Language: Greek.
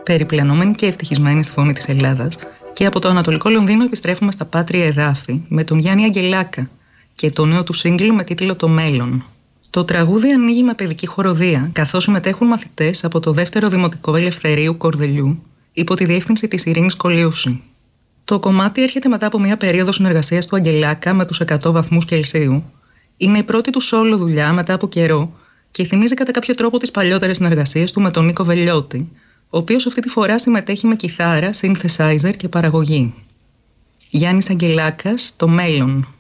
Περιπλανόμενοι και ευτυχισμένοι στη φωνή της Ελλάδας, και από το Ανατολικό Λονδίνο επιστρέφουμε στα πάτρια εδάφη με τον Γιάννη Αγγελάκα και το νέο του σύγκλι με τίτλο «Το Μέλλον». Το τραγούδι ανοίγει με παιδική χοροδία, καθώς συμμετέχουν μαθητές από το δεύτερο Δημοτικό Ελευθερίου Κορδελιού υπό τη διεύθυνση της Ειρήνης Κολίουση. Το κομμάτι έρχεται μετά από μια περίοδο συνεργασίας του Αγγελάκα με τους 100 βαθμούς Κελσίου. Είναι η πρώτη του σόλο δουλειά μετά από καιρό και θυμίζει κατά κάποιο τρόπο τις παλιότερες συνεργασίες του με τον Νίκο Βελιώτη, ο οποίος αυτή τη φορά συμμετέχει με κιθάρα, synthesizer και παραγωγή. Γιάννης Αγγελάκας, «Το Μέλλον».